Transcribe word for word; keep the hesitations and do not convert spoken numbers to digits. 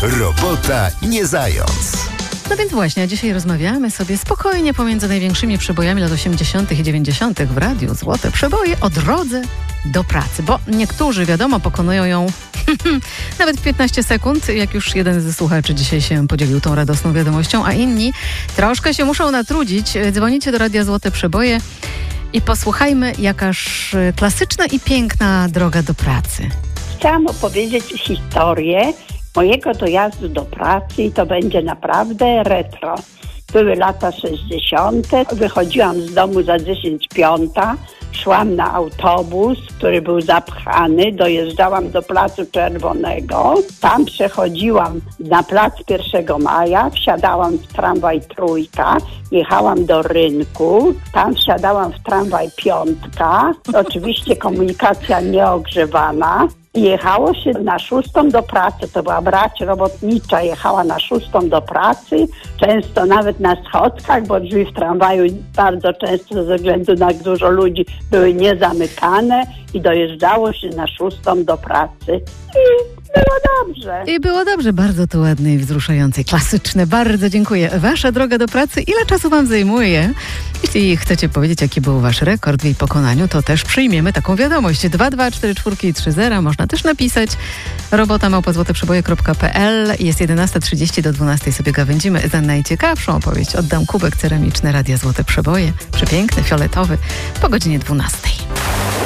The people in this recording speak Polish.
Robota nie zając. No więc właśnie, a dzisiaj rozmawiamy sobie spokojnie pomiędzy największymi przebojami lat osiemdziesiątych i dziewięćdziesiątych w radiu. Złote przeboje o drodze do pracy, bo niektórzy, wiadomo, pokonują ją nawet w piętnaście sekund, jak już jeden ze słuchaczy dzisiaj się podzielił tą radosną wiadomością, a inni troszkę się muszą natrudzić. Dzwonicie do Radia Złote Przeboje i posłuchajmy, jakaż klasyczna i piękna droga do pracy. Chciałam opowiedzieć historię mojego dojazdu do pracy i to będzie naprawdę retro. Były lata sześćdziesiąte. Wychodziłam z domu za dziesięć piąta. Szłam na autobus, który był zapchany. Dojeżdżałam do Placu Czerwonego. Tam przechodziłam na plac pierwszego maja. Wsiadałam w tramwaj Trójka. Jechałam do Rynku. Tam wsiadałam w tramwaj Piątka. Oczywiście komunikacja nieogrzewana. Jechało się na szóstą do pracy, to była brać robotnicza, jechała na szóstą do pracy, często nawet na schodkach, bo drzwi w tramwaju bardzo często ze względu na dużo ludzi były niezamykane i dojeżdżało się na szóstą do pracy. I było dobrze. I było dobrze, bardzo to ładne i wzruszające, klasyczne. Bardzo dziękuję. Wasza droga do pracy, ile czasu wam zajmuje? Jeśli chcecie powiedzieć, jaki był wasz rekord w jej pokonaniu, to też przyjmiemy taką wiadomość. dwa dwa cztery cztery trzy zero. Można też napisać robota małpa złote przeboje kropka p l. Jest jedenasta trzydzieści, do dwunastej sobie gawędzimy za najciekawszą opowieść. Oddam kubek ceramiczny Radia Złote Przeboje. Przepiękny, fioletowy, po godzinie dwunastej.